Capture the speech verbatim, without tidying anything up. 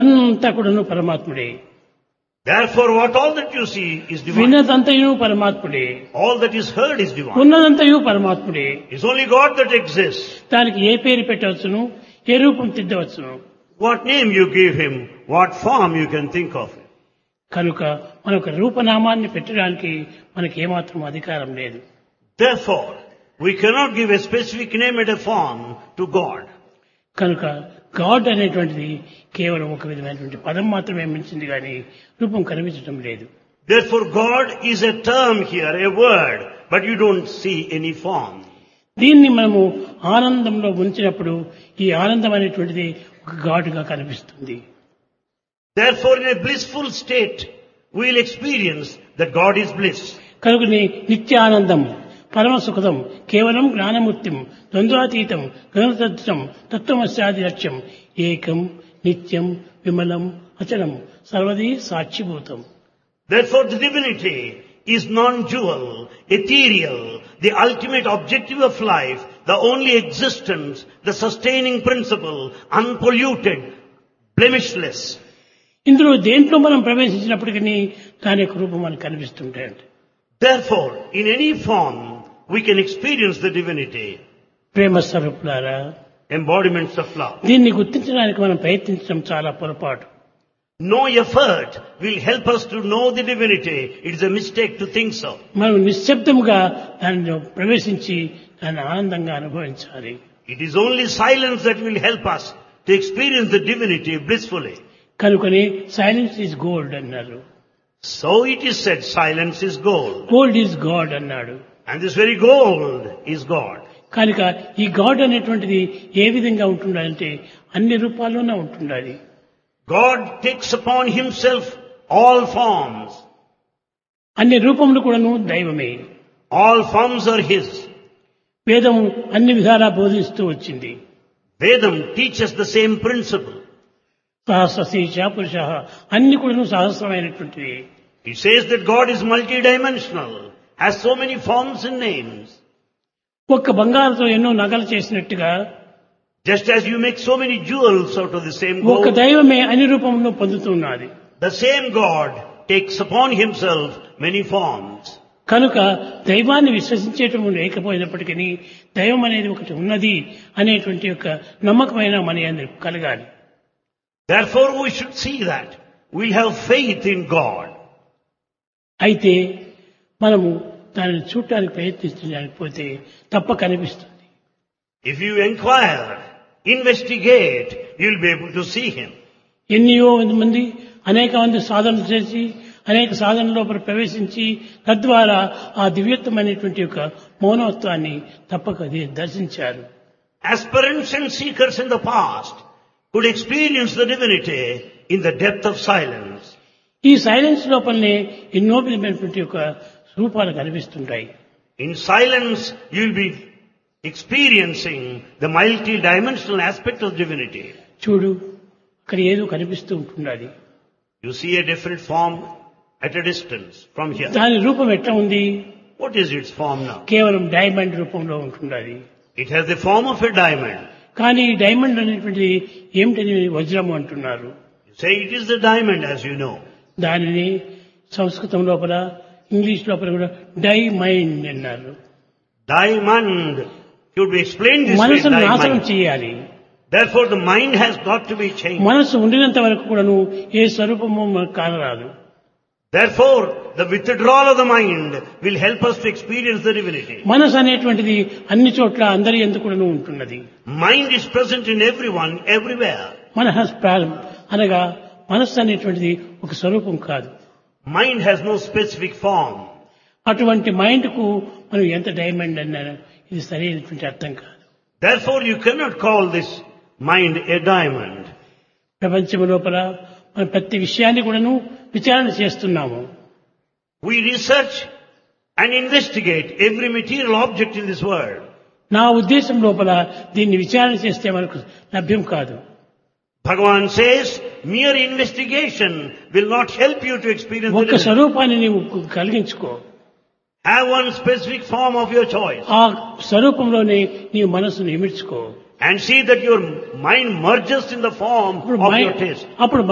అంతా కూడాను పరమాత్ముడే. Therefore, what all that you see is divine. విన్నదంతయు పరమాత్ముడే. All that is heard is divine. ఉన్నదంతయు పరమాత్ముడే. It's only God that exists. దానికి ఏ పేరు పెట్టవచ్చును, ఏ రూపం తిద్దవచ్చును. What name you give him, what form you can think of it. కనుక మనకు రూపనామాన్ని పెట్టడానికి మనకి ఏమాత్రం అధికారం లేదు. Therefore, we cannot give a specific name and a form to God. కనుక గాడ్ అనేటువంటిది కేవలం ఒక విధమైనటువంటి పదం మాత్రమే మించింది కానీ రూపం కనిపించడం లేదు. Therefore, God is a term here, a word, but you don't see any form. దీన్ని మనము ఆనందంలో ఉంచినప్పుడు ఈ ఆనందం అనేటువంటిది ఒక గాడ్గా కనిపిస్తుంది. Therefore, in a blissful state, we will experience that God is bliss. కనుకని నిత్యానందం, పరమ సుఖదం, కేవలం జ్ఞానమూర్తిం, ద్వంద్వాతీతం, గణతత్వం, తత్వమస్యాది లక్ష్యం, ఏకం, నిత్యం, విమలం, అచలం, సర్వదీ సాక్షిభూతం. Therefore, the divinity is non-dual, ethereal, the ultimate objective of life, the only existence, the sustaining principle, unpolluted, blemishless. ఇందులో దేంట్లో మనం ప్రవేశించినప్పటికీ దాని యొక్క రూపం మనకు కనిపిస్తుంటాయండి. Therefore, in any form, we can experience the divinity. ప్రేమ స్వరూపులారా, Embodiments of love. దీన్ని గుర్తించడానికి మనం ప్రయత్నించడం చాలా పొరపాటు. No effort will help us to know the divinity. It is a mistake to think so. మనం నిశ్శబ్దముగా దానిలో ప్రవేశించి దాన్ని ఆనందంగా అనుభవించాలి. It is only silence that will help us to experience the divinity blissfully. కనుకని సైలెన్స్ ఈజ్ గోల్డ్ అన్నారు. So it is said, silence is gold. Gold is God అన్నాడు. And this very gold is God. కనుక ఈ God అనేటువంటిది ఏ విధంగా ఉంటుందంటే అన్ని రూపాల్లోనే ఉంటుండాలి. God takes upon himself all forms. అన్ని రూపములు కూడాను దైవమే. All forms are his. వేదం అన్ని విధాలా బోధిస్తూ వచ్చింది. Vedam teaches the same principle. సహస్రశీర్ష పురుష అన్ని కూడాను సహస్రమైనటువంటివి. It says that God is multidimensional, has so many forms and names. ఒక్క బంగారుతో ఎన్నో నగలు చేసినట్టుగా Just as you make so many jewels out of the same ఒక్క gold, దైవమే అన్ని రూపంలో పొందుతున్నది. the same God takes upon himself many forms. కనుక దైవాన్ని విశ్వసించేయటం లేకపోయినప్పటికీ దైవం అనేది ఒకటి ఉన్నది అనేటువంటి యొక్క నమ్మకమైన మన యందు కలగాలి. Therefore, we should see that. We'll have faith in God. అయితే మనము దానిని చూడటానికి ప్రయత్నించలేకపోతే తప్ప కనిపిస్తుంది. If you inquire, investigate, you'll be able to see him. ఎన్నో మంది అనేక మంది సాధనలు చేసి అనేక సాధన లోపల ప్రవేశించి తద్వారా ఆ దివ్యత్వమైనటువంటి యొక్క మౌనత్వాన్ని తప్పక దర్శించారు. Aspirants and seekers in the past could experience the divinity in the depth of silence. ఈ సైలెన్స్ లోపలనే ఎన్నో విధమైనటువంటి యొక్క రూపాలు కనిపిస్తుంటాయి. In silence, you'll be experiencing the multi-dimensional aspect of divinity. చూడు, అక్కడ ఏదో కనిపిస్తూ ఉంటున్నది. You see a different form at a distance from here. దాని రూపం ఎట్లా ఉంది? What is its form now? కేవలం డైమండ్ రూపంలో ఉంటున్నది. It has the form of a diamond. కానీ ఈ డైమండ్ అనేటువంటిది ఏమిటని వజ్రము అంటున్నారు. You say it is the diamond, as you know. దానిని సంస్కృతం లోపల ఇంగ్లీష్ లోపల కూడా డైమైండ్ అన్నారు. Diamond should be explained this way. మనసును నాశనం Diamond. చేయాలి. Therefore, the mind has got to be changed. మనసు ఉండినంత వరకు కూడాను ఏ స్వరూపము మనకు కానరాదు. Therefore, the withdrawal of the mind will help us to experience the divinity. మనసు అనేటువంటిది అన్ని చోట్ల అందరి యందు కూడాను ఉంటున్నది. Mind is present in everyone, everywhere. మనః ప్రాణం అనగా మనస్సు అనేటువంటిది ఒక స్వరూపం కాదు. Mind has no specific form. అటువంటి మైండ్ కు మనం ఎంత డైమండ్ అన్నా ఇది సరైనటువంటి అర్థం కాదు. Therefore, you cannot call this mind a diamond. ప్రపంచం లోపల మనం ప్రతి విషయాన్ని కూడాను విచారణ చేస్తున్నాము. We research and investigate every material object in this world. నా ఉద్దేశం లోపల దీన్ని విచారణ చేస్తే మనకు లభ్యం కాదు. Bhagavan says, mere investigation will not help you to experience the ఒక్క divinity. స్వరూపాన్ని నీవు కలిగించుకో. Have one specific form of your choice. ఆ స్వరూపంలోనే నీవు మనసును ఇమిడ్చుకో. And see that your mind merges in the form అప్పుడు of మై- your taste. అప్పుడు